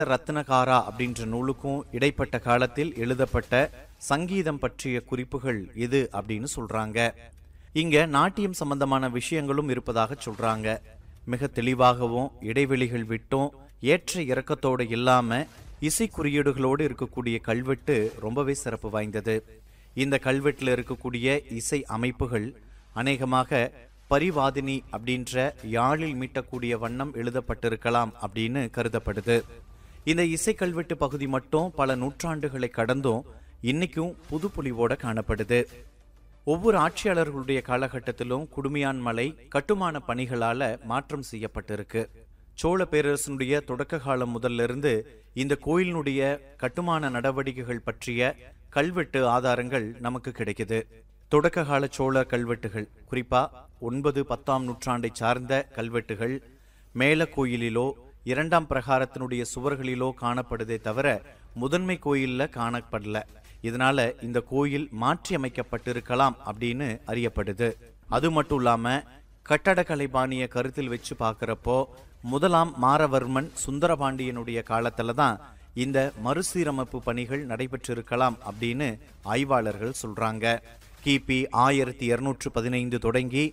ரத்னகாரா அப்படின்ற நூலுக்கும் இடைப்பட்ட காலத்தில் எழுதப்பட்ட சங்கீதம் பற்றிய குறிப்புகள் இது அப்படின்னு சொல்றாங்க. இங்க நாட்டியம் சம்பந்தமான விஷயங்களும் இருப்பதாக சொல்றாங்க. மிக தெளிவாகவும் இடைவெளிகள் விட்டும் ஏற்ற இறக்கத்தோடு இல்லாம இசை குறியீடுகளோடு இருக்கக்கூடிய கல்வெட்டு ரொம்பவே சிறப்பு வாய்ந்தது. இந்த கல்வெட்டில் இருக்கக்கூடிய இசை அமைப்புகள் அநேகமாக பரிவாதினி அப்படின்ற யாழில் மீட்டக்கூடிய வண்ணம் எழுதப்பட்டிருக்கலாம் அப்படின்னு கருதப்படுது. இந்த இசை கல்வெட்டு பகுதி மட்டும் பல நூற்றாண்டுகளை கடந்தும் இன்னைக்கும் புது பொலிவோட காணப்படுது. ஒவ்வொரு ஆட்சியாளர்களுடைய காலகட்டத்திலும் குடுமியான்மலை கட்டுமான பணிகளால மாற்றம் செய்யப்பட்டிருக்கு. சோழ பேரரசனுடைய தொடக்க காலம் முதல்ல இருந்து இந்த கோயிலினுடைய கட்டுமான நடவடிக்கைகள் பற்றிய கல்வெட்டு ஆதாரங்கள் நமக்கு கிடைக்குது. தொடக்க கால சோழ கல்வெட்டுகள், குறிப்பா 9, 10ஆம் நூற்றாண்டை சார்ந்த கல்வெட்டுகள் மேல கோயிலிலோ இரண்டாம் பிரகாரத்தினுடைய சுவர்களிலோ காணப்படுதே தவிர முதன்மை கோயில்ல காணப்படல. இதனால இந்த கோயில் மாற்றி அமைக்கப்பட்டிருக்கலாம் அப்படின்னு அறியப்படுது. அது மட்டும் இல்லாம கட்டடக்கலை பாணிய கருத்தில் வச்சு பார்க்கிறப்போ முதலாம் மாரவர்மன் சுந்தரபாண்டியனுடைய காலத்துல தான் இந்த மறுசீரமைப்பு பணிகள் நடைபெற்றிருக்கலாம் அப்படின்னு ஆய்வாளர்கள் சொல்றாங்க. கிபி 1215 தொடங்கி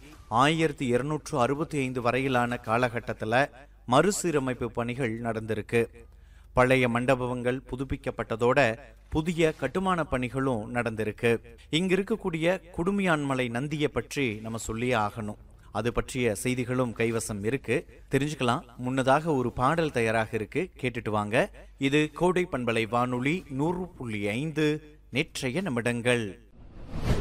1265 வரையிலான காலகட்டத்துல மறுசீரமைப்பு பணிகள் நடந்திருக்கு. பழைய மண்டபங்கள் புதுப்பிக்கப்பட்டதோட புதிய கட்டுமான பணிகளும் நடந்திருக்கு. இங்க இருக்கக்கூடிய குடுமியான்மலை நந்தியை பற்றி நம்ம சொல்லியே ஆகணும். அது பற்றிய செய்திகளும் கைவசம் இருக்கு, தெரிஞ்சுக்கலாம். முன்னதாக ஒரு பாடல் தயாராக இருக்கு, கேட்டுட்டு வாங்க. இது கோடை பண்பலை வானொலி 100.5 நேற்றைய நிமிடங்கள்.